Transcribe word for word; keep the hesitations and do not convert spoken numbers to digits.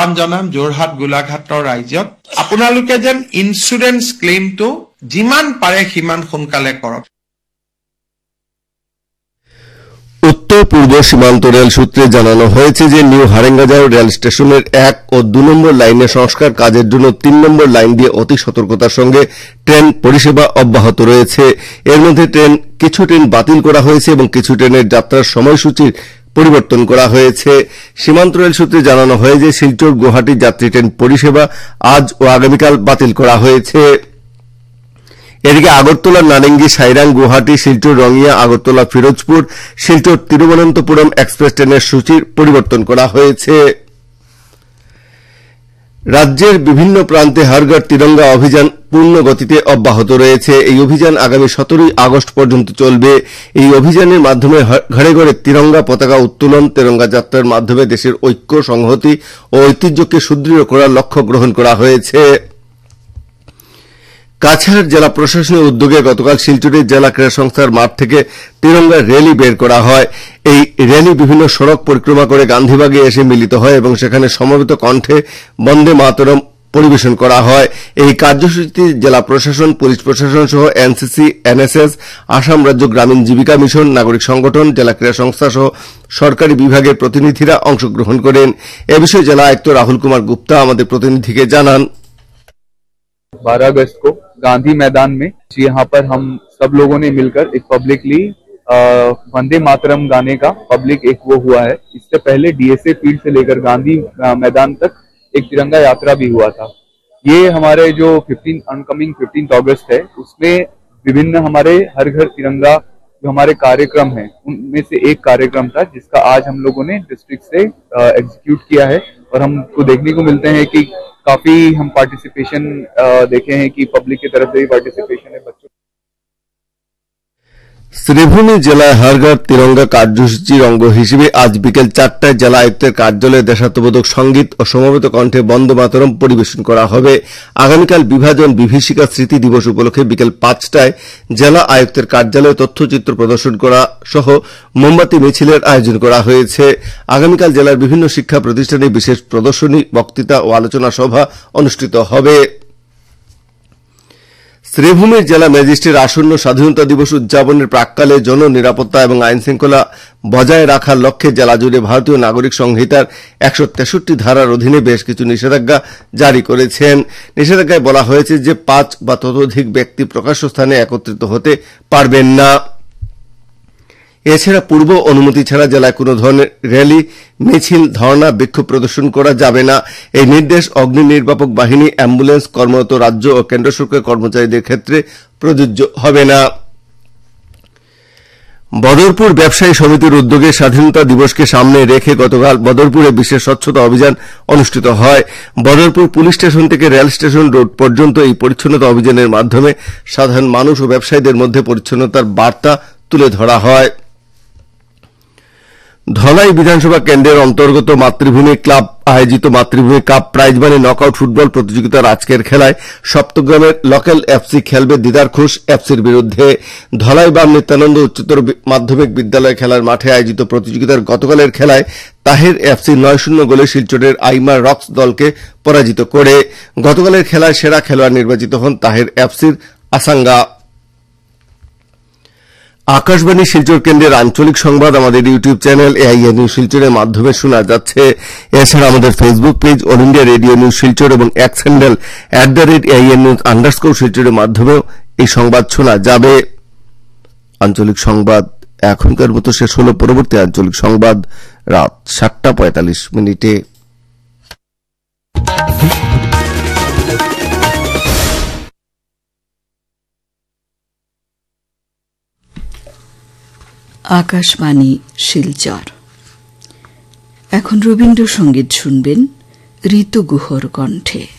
আহ্বান জনাম যোৰহাট গোলাঘাটৰ ৰাইজক আপোনালোকে যেন ইন্সুৰেন্স ক্লেইমটো যিমান পাৰে সিমান সোনকালে কৰক। উত্তর পূর্ব সীমান্ত রেল সূত্রে জানানো হয়েছে যে নিউ হারেঙ্গাজাও রেল স্টেশনের এক ও দু নম্বর লাইনে সংস্কার কাজের জন্য তিন নম্বর লাইন দিয়ে অতি সতর্কতার সঙ্গে ট্রেন পরিষেবা অব্যাহত রয়েছে। এর মধ্যে ট্রেন কিছু ট্রেন বাতিল করা হয়েছে এবং কিছু ট্রেনের যাত্রার সময়সূচির পরিবর্তন করা হয়েছে। সীমান্ত রেল সূত্রে জানানো হয় যে শিলচর গুয়াহাটি যাত্রী ট্রেন পরিষেবা আজ ও আগামীকাল বাতিল করা হয়েছে। এদিকে আগরতলা নারেঙ্গি সাইরাং গুয়াহাটি শিলচর রঙিয়া আগরতলা ফিরোজপুর শিলচর তিরুবনন্তপুরম এক্সপ্রেস ট্রেনের সূচির পরিবর্তন করা হয়েছে। রাজ্যের বিভিন্ন প্রান্তে হর ঘর তিরঙ্গা অভিযান পূর্ণ গতিতে অব্যাহত রয়েছে। এই অভিযান আগামী সতেরোই আগস্ট পর্যন্ত চলবে। এই অভিযানের মাধ্যমে ঘরে ঘরে তিরঙ্গা পতাকা উত্তোলন, তিরঙ্গা যাত্রার মাধ্যমে দেশের ঐক্য, সংহতি ও ঐতিহ্যকে সুদৃঢ় করার লক্ষ্য গ্রহণ করা হয়েছে। কাছাড় জেলা প্রশাসনের উদ্যোগে গতকাল শিলচরের জেলা ক্রীড়া সংস্থার মাঠ থেকে তিরঙ্গা র্যালি বের করা হয়। এই র্যালি বিভিন্ন সড়ক পরিক্রমা করে গান্ধীবাগে এসে মিলিত হয় এবং সেখানে সমবেত কণ্ঠে বন্দে মাতরম পরিবেশন করা হয়। এই কার্যসূচিতে জেলা প্রশাসন, পুলিশ প্রশাসন সহ এনসিসি, এনএসএস, আসাম রাজ্য গ্রামীণ জীবিকা মিশন, নাগরিক সংগঠন, জেলা ক্রীড়া সংস্থা সহ সরকারি বিভাগের প্রতিনিধিরা অংশগ্রহণ করেন। এ বিষয়ে জেলা আয়ুক্ত রাহুল কুমার গুপ্তা আমাদের প্রতিনিধিকে জানান, बारह अगस्त को गांधी मैदान में यहाँ पर हम सब लोगों ने मिलकर एक पब्लिकली वंदे मातरम गाने का पब्लिक एक वो हुआ है। इससे पहले डीएसए फील्ड से लेकर गांधी मैदान तक एक तिरंगा यात्रा भी हुआ था। ये हमारे जो फिफ्टीन अनकमिंग फिफ्टीन अगस्त है उसमें विभिन्न हमारे हर घर तिरंगा जो हमारे कार्यक्रम है उनमें से एक कार्यक्रम था जिसका आज हम लोगों ने डिस्ट्रिक्ट से एग्जीक्यूट किया है और हमको देखने को मिलते हैं कि काफी हम पार्टिसिपेशन देखे हैं कि पब्लिक की तरफ से भी पार्टिसिपेशन है बच्चों। শ্রীভূমি জেলায় হর ঘর তিরঙ্গা কার্যসূচির অঙ্গ হিসেবে আজ বিকেল চারটায় জেলা আয়ুক্তের কার্যালয়ে দেশাত্মবোধক সঙ্গীত ও সমবেত কণ্ঠে বন্দে মাতরম পরিবেশন করা হবে। আগামীকাল বিভাজন বিভীষিকা স্মৃতি দিবস উপলক্ষে বিকেল পাঁচটায় জেলা আয়ুক্তের কার্যালয়ে তথ্যচিত্র প্রদর্শন করা সহ মোমবাতি মিছিলের আয়োজন করা হয়েছে। আগামীকাল জেলার বিভিন্ন শিক্ষা প্রতিষ্ঠানে বিশেষ প্রদর্শনী, বক্তৃতা ও আলোচনা সভা অনুষ্ঠিত হবে। শ্রীভূমির জেলা ম্যাজিস্ট্রেট আসন্ন স্বাধীনতা দিবস উদযাপনের প্রাক্কালে জননিরাপত্তা এবং আইনশৃঙ্খলা বজায় রাখার লক্ষ্যে জেলা জুড়ে ভারতীয় নাগরিক সংহিতার একশো তেষট্টি ধারার অধীনে বেশ কিছু নিষেধাজ্ঞা জারি করেছেন। নিষেধাজ্ঞায় বলা হয়েছে যে পাঁচ বা ততোধিক ব্যক্তি প্রকাশ্য স্থানে একত্রিত হতে পারবেন না। এছাড়া পূর্ব অনুমতি ছাড়া জেলায় কোন ধরনের র্যালি, মিছিল, ধর্ণা, বিক্ষোভ প্রদর্শন করা যাবে না। এই নির্দেশ অগ্নি নির্বাপক বাহিনী, অ্যাম্বুলেন্স কর্মরত রাজ্য ও কেন্দ্র সরকারের কর্মচারীদের ক্ষেত্রে প্রযোজ্য হবে না। বদরপুর ব্যবসায়ী সমিতির উদ্যোগে স্বাধীনতা দিবসকে সামনে রেখে গতকাল বদরপুরে বিশেষ স্বচ্ছতা অভিযান অনুষ্ঠিত হয়। বদরপুর পুলিশ স্টেশন থেকে রেল স্টেশন রোড পর্যন্ত এই পরিচ্ছন্নতা অভিযানের মাধ্যমে সাধারণ মানুষ ও ব্যবসায়ীদের মধ্যে পরিচ্ছন্নতার বার্তা তুলে ধরা হয়। ধলাই বিধানসভা কেন্দ্রের অন্তর্গত মাতৃভূমি ক্লাব আয়োজিত মাতৃভূমি কাপ প্রাইজমানি নকআউট ফুটবল প্রতিযোগিতার আজকের খেলায় সপ্তগ্রামের লোকাল এফসি খেলবে দিদার খুশ এফসির বিরুদ্ধে। ধলাই বাম নিত্যানন্দ উচ্চতর মাধ্যমিক বিদ্যালয় খেলার মাঠে আয়োজিত প্রতিযোগিতার গতকালের খেলায় তাহের এফসি নয় শূন্য গোলে শিলচরের আইমা রক্স দলকে পরাজিত করে। গতকালের খেলায় সেরা খেলোয়াড় নির্বাচিত হন তাহের এফসির আসাঙ্গা। আকাশবাণী শিলচর কেন্দ্রের আঞ্চলিক সংবাদ আমাদের ইউটিউব চ্যানেল এআইএন নিউজ শিলচরের মাধ্যমে শোনা যাচ্ছে। এছাড়া আমাদের Facebook page all India radio news Silchar এবং x handle at the rate AIN news underscore শিলচরের মাধ্যমেও এই সংবাদ শোনা যাবে। আঞ্চলিক সংবাদ এখনকার মতো শেষ হল। পরবর্তী আঞ্চলিক সংবাদ রাত সাতটা পঁয়তাল্লিশ মিনিটে। আকাশবাণী শিলচর। এখন রবীন্দ্রসঙ্গীত শুনবেন ঋতু গুহর কণ্ঠে।